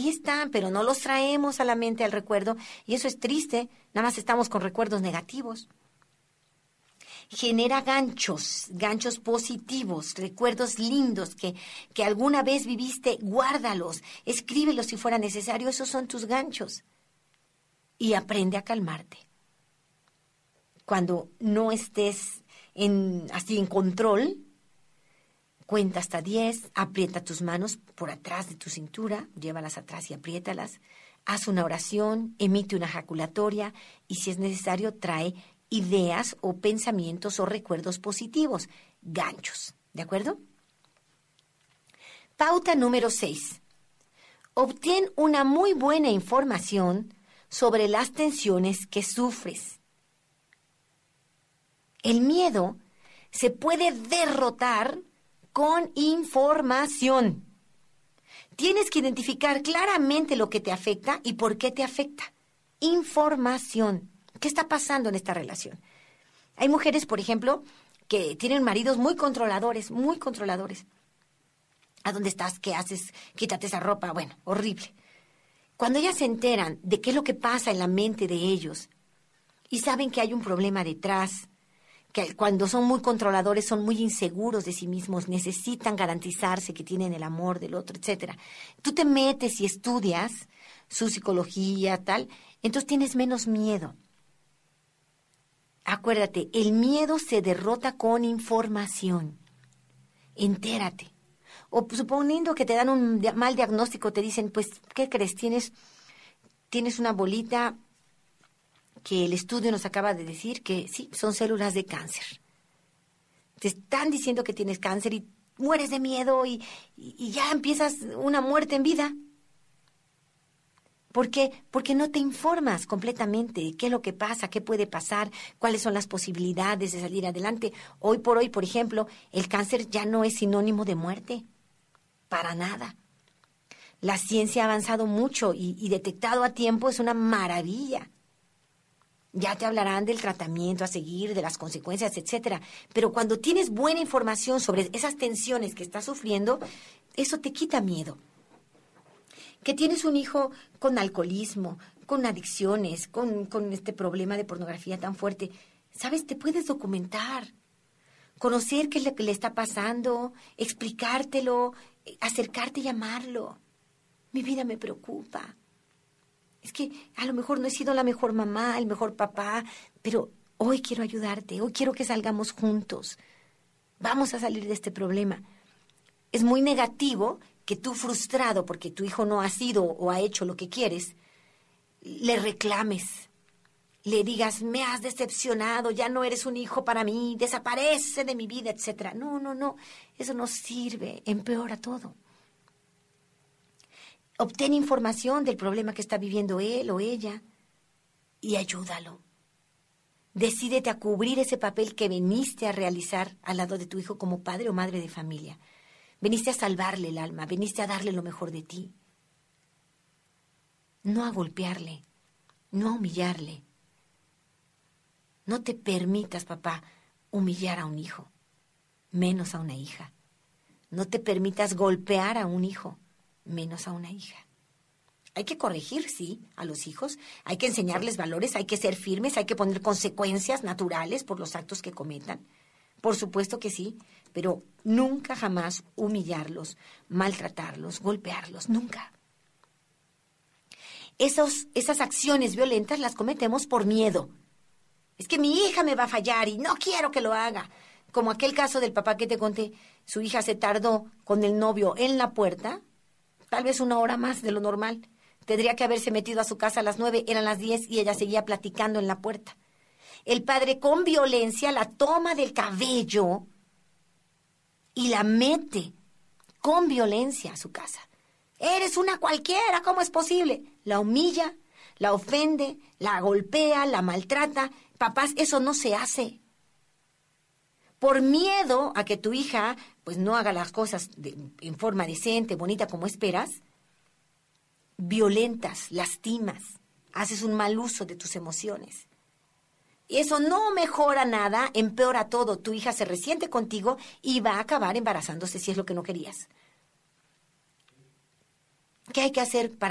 ahí están, pero no los traemos a la mente, al recuerdo, y eso es triste, nada más estamos con recuerdos negativos. Genera ganchos positivos, recuerdos lindos que alguna vez viviste, guárdalos, escríbelos si fuera necesario, esos son tus ganchos. Y aprende a calmarte. Cuando no estés así en control, cuenta hasta 10, aprieta tus manos por atrás de tu cintura, llévalas atrás y apriétalas, haz una oración, emite una ejaculatoria y si es necesario trae ideas o pensamientos o recuerdos positivos, ganchos, ¿de acuerdo? Pauta número 6. Obtén una muy buena información sobre las tensiones que sufres. El miedo se puede derrotar con información. Tienes que identificar claramente lo que te afecta y por qué te afecta. Información. ¿Qué está pasando en esta relación? Hay mujeres, por ejemplo, que tienen maridos muy controladores, muy controladores. ¿A dónde estás? ¿Qué haces? Quítate esa ropa. Bueno, horrible. Cuando ellas se enteran de qué es lo que pasa en la mente de ellos y saben que hay un problema detrás, que cuando son muy controladores son muy inseguros de sí mismos, necesitan garantizarse que tienen el amor del otro, etcétera. Tú te metes y estudias su psicología, tal, entonces tienes menos miedo. Acuérdate, el miedo se derrota con información. Entérate. O suponiendo que te dan un mal diagnóstico, te dicen, pues, ¿qué crees? Tienes una bolita que el estudio nos acaba de decir que sí, son células de cáncer. Te están diciendo que tienes cáncer y mueres de miedo y ya empiezas una muerte en vida. ¿Por qué? Porque no te informas completamente qué es lo que pasa, qué puede pasar, cuáles son las posibilidades de salir adelante. Hoy por hoy, por ejemplo, el cáncer ya no es sinónimo de muerte. Para nada. La ciencia ha avanzado mucho y detectado a tiempo es una maravilla. Ya te hablarán del tratamiento a seguir, de las consecuencias, etcétera. Pero cuando tienes buena información sobre esas tensiones que estás sufriendo, eso te quita miedo. Que tienes un hijo con alcoholismo, con adicciones, con este problema de pornografía tan fuerte, ¿sabes? Te puedes documentar, conocer qué es lo que le está pasando, explicártelo, acercarte y llamarlo. Mi vida me preocupa. Es que a lo mejor no he sido la mejor mamá, el mejor papá, pero hoy quiero ayudarte, hoy quiero que salgamos juntos. Vamos a salir de este problema. Es muy negativo que tú, frustrado porque tu hijo no ha sido o ha hecho lo que quieres, le reclames, le digas, me has decepcionado, ya no eres un hijo para mí, desaparece de mi vida, etcétera. No, eso no sirve, empeora todo. Obtén información del problema que está viviendo él o ella y ayúdalo. Decídete a cubrir ese papel que viniste a realizar al lado de tu hijo como padre o madre de familia. Viniste a salvarle el alma, viniste a darle lo mejor de ti. No a golpearle, no a humillarle. No te permitas, papá, humillar a un hijo, menos a una hija. No te permitas golpear a un hijo, menos a una hija. Hay que corregir, sí, a los hijos. Hay que enseñarles valores, hay que ser firmes, hay que poner consecuencias naturales por los actos que cometan. Por supuesto que sí, pero nunca jamás humillarlos, maltratarlos, golpearlos, nunca. Esas acciones violentas las cometemos por miedo. Es que mi hija me va a fallar y no quiero que lo haga. Como aquel caso del papá que te conté, su hija se tardó con el novio en la puerta, tal vez 1 hora más de lo normal. Tendría que haberse metido a su casa a las 9, eran las 10 y ella seguía platicando en la puerta. El padre con violencia la toma del cabello y la mete con violencia a su casa. Eres una cualquiera, ¿cómo es posible? La humilla, la ofende, la golpea, la maltrata. Papás, eso no se hace. Por miedo a que tu hija pues no haga las cosas en forma decente, bonita como esperas, violentas, lastimas, haces un mal uso de tus emociones. Y eso no mejora nada, empeora todo. Tu hija se resiente contigo y va a acabar embarazándose si es lo que no querías. ¿Qué hay que hacer para